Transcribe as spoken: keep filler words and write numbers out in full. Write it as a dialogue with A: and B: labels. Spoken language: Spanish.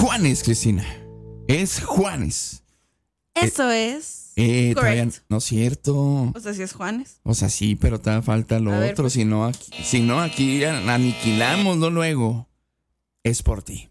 A: Juanes, Cristina. Es Juanes.
B: Eso eh, es.
A: Eh, todavía
B: correcto.
A: no es cierto.
B: O sea, si es Juanes.
A: O sea, sí, pero todavía falta lo
B: A ver,
A: otro.
B: pues.
A: Si no, aquí, si no, aquí aniquilamos luego. Es por ti.